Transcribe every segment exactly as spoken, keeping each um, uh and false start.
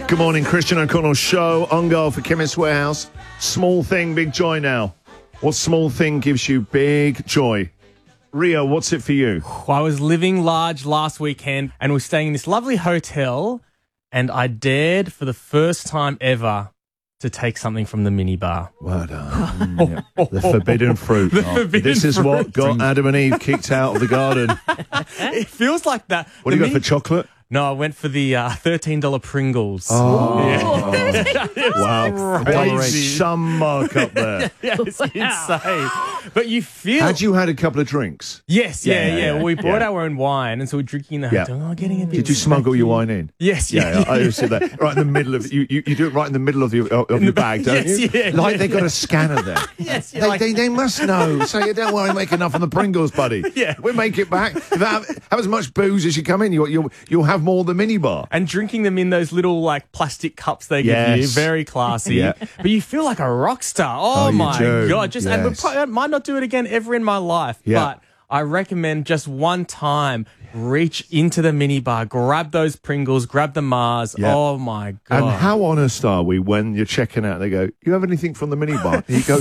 Good morning, Christian O'Connell show on goal for Chemist Warehouse. Small thing, big joy now. What small thing gives you big joy? Rio, what's it for you? I was living large last weekend and was staying in this lovely hotel, and I dared for the first time ever to take something from the minibar. Well done. Yeah. The forbidden fruit. The forbidden this is fruit. what got Adam and Eve kicked out of the garden. It feels like that. What do you The got for chocolate? No, I went for the uh, thirteen dollar Pringles. Oh, Yeah. wow. Crazy. Some mark up there. Yeah, it's insane. But you feel... Had you had a couple of drinks? Yes, yeah, Yeah, yeah. yeah, Well, we brought yeah. our own wine, and so we're drinking in the Yeah. hotel. Oh, getting a bit Did you smuggle your wine in? Yes, Yeah, yeah. yeah, I always say that. Right in the middle of you, you, you do it right in the middle of your of your bag, don't yes, you? yeah, like yeah, they got yeah. a scanner there. Yes, yeah, they, like- they they must know. So you don't worry, make enough on the Pringles, buddy. Yeah. We'll make it back. If have, have as much booze as you come in. You'll you'll you'll have more than the minibar. And drinking them in those little, like, plastic cups they give you. Yes. Very classy. Yeah. But you feel like a rock star. Oh, Oh, you my do. God. Just, and we Yes. probably, I might not do it again ever in my life, Yeah. but I recommend just one time, reach into the minibar, grab those Pringles, grab the Mars. Yeah. Oh, my God. And how honest are we when you're checking out? They go, "You have anything from the minibar?" And you go,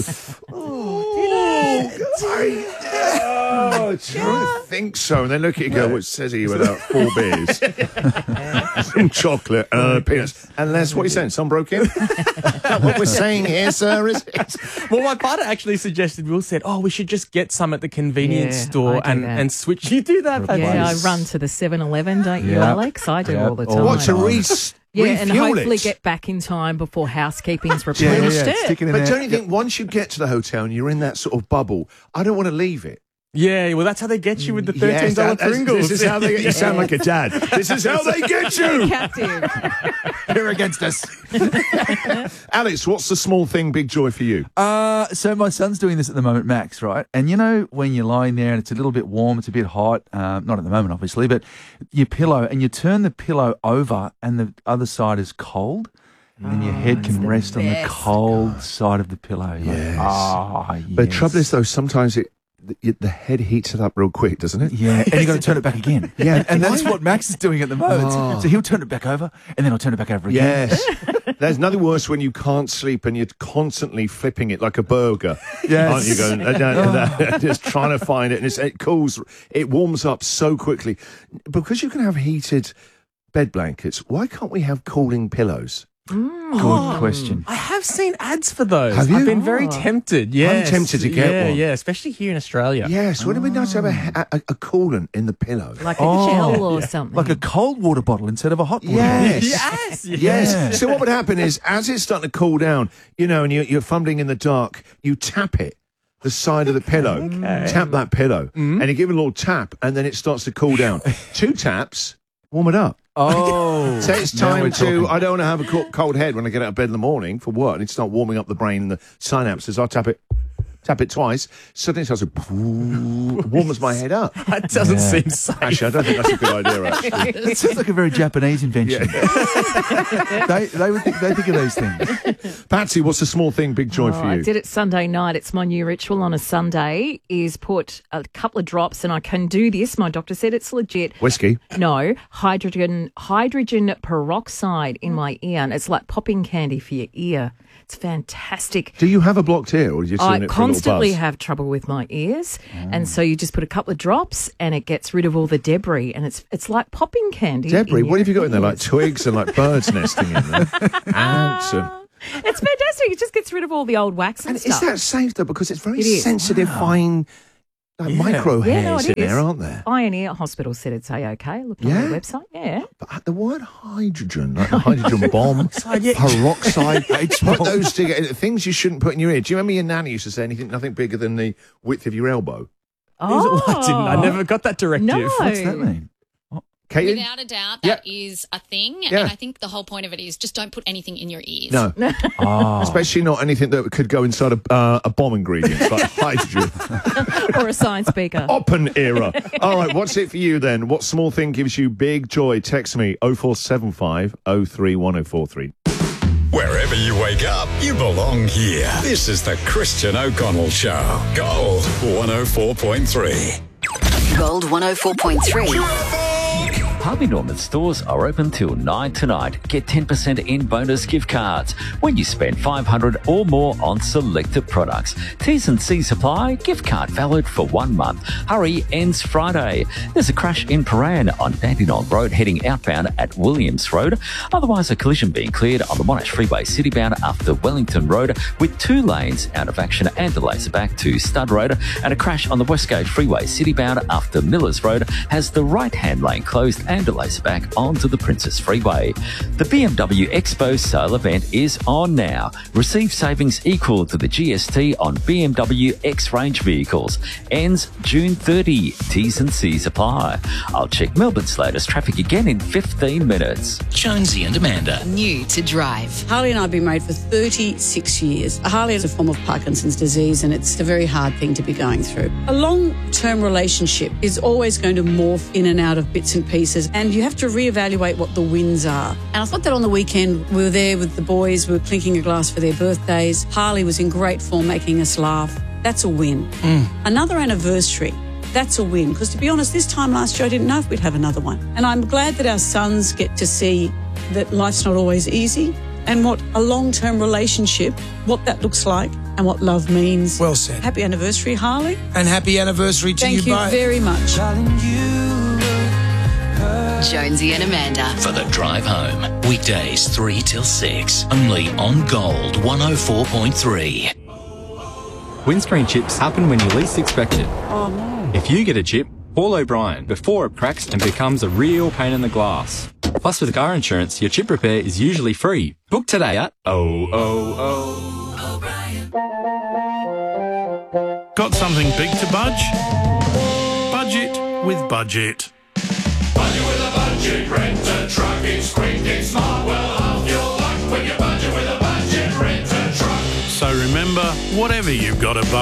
"Oh, sorry." Oh, I don't think so. And they look at you and go, "What says he without four beers, some chocolate, and uh, peanuts?" Unless, what are you saying? Some broke in? What we're saying here, sir, is Well, my partner actually suggested, Will said, oh, we should just get some at the convenience Yeah, store I do and, that. and switch. You do that, Patsy? Yeah, I run to the seven eleven, don't you, Yep. Alex? I do Yep. all the All time. what to time. re- yeah, and refuel hopefully it. get back in time before housekeeping's Yeah, replenished yeah, it. stick it in But there. don't you think once you get to the hotel and you're in that sort of bubble, I don't want to leave it. Yeah, well, that's how they get you with the thirteen dollar Yes, that- Pringles. This is how they get you. Sound like a dad. This is how they get you. Captive. They're against us. Alex, what's the small thing, big joy for you? Uh, so my son's doing this at the moment, Max, right? And you know when you're lying there and it's a little bit warm, it's a bit hot, um, not at the moment, obviously, but your pillow, and you turn the pillow over and the other side is cold, and then your head can rest on the best. cold side of the pillow. You're like, Yes. Ah, But the yes. trouble is, though, sometimes it the, the head heats it up real quick, doesn't it? Yeah, and you got to turn it back again. Yeah. and that's what Max is doing at the moment. Oh. So he'll turn it back over, and then I'll turn it back over again. Yes. There's nothing worse when you can't sleep and you're constantly flipping it like a burger. Yes. Aren't you going, uh, uh, uh, just trying to find it, and it's, it cools, it warms up so quickly. Because you can have heated bed blankets, why can't we have cooling pillows? Good question. I have seen ads for those. Have you? I've been very Oh. tempted. Yes. tempted to get yeah, one. Yeah, especially here in Australia. Yes, wouldn't it be nice to have a, a, a coolant in the pillow? Like a Oh. gel or something. Like a cold water bottle instead of a hot water Yes. Yes. Yes. Yeah. So what would happen is, as it's starting to cool down, you know, and you're, you're fumbling in the dark, you tap it, the side of the pillow, tap that pillow, and you give it a little tap, and then it starts to cool down. Two taps, warm it up. Oh. So it's Now time we're to, talking. I don't want to have a co- cold head when I get out of bed in the morning for work. I need to start warming up the brain and the synapses. I tap it, tap it twice. Suddenly it starts to warms my head up. That doesn't Yeah. seem safe. Actually, I don't think that's a good idea, actually. It sounds like a very Japanese invention. they they would think, they think of those things. Patsy, what's the small thing, big joy Oh, for I you? did it Sunday night. It's my new ritual on a Sunday is put a couple of drops, and I can do this. My doctor said it's legit. Whiskey. No, hydrogen hydrogen peroxide in my ear, and it's like popping candy for your ear. It's fantastic. Do you have a blocked ear, or are you just doing I it for a little constantly buzz? have trouble with my ears, and so you just put a couple of drops, and it gets rid of all the debris, and it's it's like popping candy. Debris? in What your have you got in there? Like ears. twigs and like birds nesting in there? Ants and... It's fantastic. It just gets rid of all the old wax and, And stuff. is that safe, though? Because it's very It is. sensitive, fine, like Yeah. micro Yeah, hairs no, it in is. there, aren't there? Eye and Ear Hospital said it's A-OK. Looked on Yeah? their website. Yeah. But the word hydrogen, like the hydrogen bomb, peroxide, put those together, things you shouldn't put in your ear. Do you remember your nanny used to say anything, nothing bigger than the width of your elbow? Oh, I didn't. I never got that directive. No. What's that mean? Katie? Without a doubt, that is a thing. Yeah. And I think the whole point of it is just don't put anything in your ears. No, Oh. especially not anything that could go inside a, uh, a bomb ingredient, like hydrogen. or a science speaker. Open era. All right, what's it for you then? What small thing gives you big joy? Text me oh four seven five oh three one oh four three. Wherever you wake up, you belong here. This is the Christian O'Connell Show. Gold one oh four point three. Gold one oh four point three. Harvey Norman stores are open till nine tonight. Get ten percent in bonus gift cards when you spend five hundred dollars or more on selected products. T's and C's apply. Gift card valid for one month. Hurry, ends Friday. There's a crash in Paran on Dandenong Road heading outbound at Williams Road. Otherwise, a collision being cleared on the Monash Freeway citybound after Wellington Road with two lanes out of action and delays back to Stud Road. And a crash on the Westgate Freeway citybound after Millers Road has the right-hand lane closed and delays back onto the Princess Freeway. The B M W Expo sale event is on now. Receive savings equal to the G S T on B M W X-Range vehicles. Ends June thirtieth. T's and C's apply. I'll check Melbourne's latest traffic again in fifteen minutes. Jonesy and Amanda. New to drive. Harley and I have been married for thirty-six years. Harley is a form of Parkinson's disease and it's a very hard thing to be going through. A long-term relationship is always going to morph in and out of bits and pieces, and you have to reevaluate what the wins are. And I thought that on the weekend we were there with the boys, we were clinking a glass for their birthdays. Harley was in great form making us laugh. That's a win. Mm. Another anniversary. That's a win. Because to be honest, this time last year I didn't know if we'd have another one. And I'm glad that our sons get to see that life's not always easy and what a long-term relationship, what that looks like and what love means. Well said. Happy anniversary, Harley. And happy anniversary to Thank you you both. very much. Jonesy and Amanda. For the drive home. Weekdays three till six. Only on Gold one oh four point three. Windscreen chips happen when you least expect it. Oh, no. If you get a chip, call O'Brien before it cracks and becomes a real pain in the glass. Plus, with car insurance, your chip repair is usually free. Book today at oh oh oh. O'Brien. Got something big to budge? Budget with Budget. Budget with a budget, rent a truck, it's quick, it's smart, well half your luck when you budget with a budget, rent a truck. So remember, whatever you've got to budget,